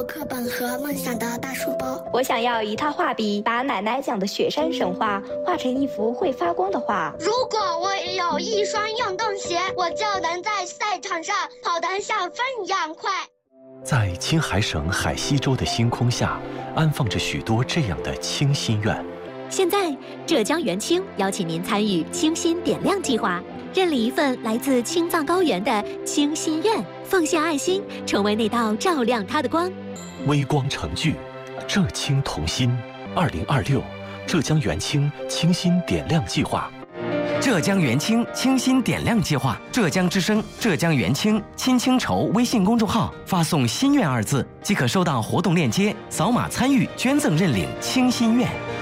课本和梦想的大书包。 我想要一套画笔，把奶奶讲的雪山神话画成一幅会发光的画。 如果我也有一双运动鞋，我就能在赛场上跑得像风一样快。 在青海省海西州的星空下，安放着许多这样的清心愿。 现在，浙江元清邀请您参与清心点亮计划，认领一份来自青藏高原的清心愿，奉献爱心，成为那道照亮它的光。 微光成炬，浙青同心。2026浙江元清清心点亮计划。 浙江元清清心点亮计划，浙江之声、浙江元清亲清筹微信公众号发送“心愿”2字，即可收到活动链接，扫码参与捐赠认领清心愿。